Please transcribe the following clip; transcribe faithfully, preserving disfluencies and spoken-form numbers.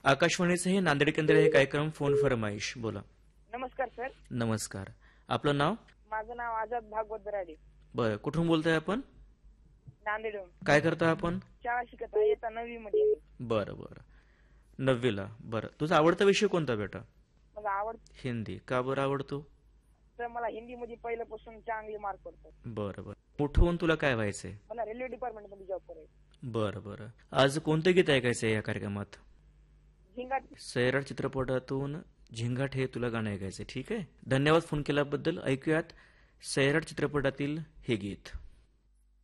आकाशवाणीचे हे नांदेड केंद्र हे कार्यक्रम फोन फरमाईश. बोला. नमस्कार सर. नमस्कार. आपलं नाव? माझं नाव आझाद भागवत बराडे. बरं, कुठून बोलताय आपण? नांदेडहून. काय करता आपण? शाळा शिकत आहे, येता नववी मध्ये आहे. बरं बरं, नववीला. बरं, तुझा आवडता विषय कोणता बेटा? मला आवड हिंदी. का बरं आवडतो? तर मला हिंदी मध्ये पहिल्यापासून चांगले मार्क पडतात. बरं बरं. मोठं होऊन तुला काय व्हायचंय? मला रेल्वे डिपार्टमेंट मध्ये जॉब करायचं. बरं बरं. आज कोणतं गीत ऐकायचंय या कार्यक्रमात? झिंगाट. सैराट चित्रपटातून झिंगाट हे तुला गाणं ऐकायचंय. ठीक आहे, धन्यवाद फोन केल्याबद्दल. ऐकूयात सैराट चित्रपटातील हे गीत.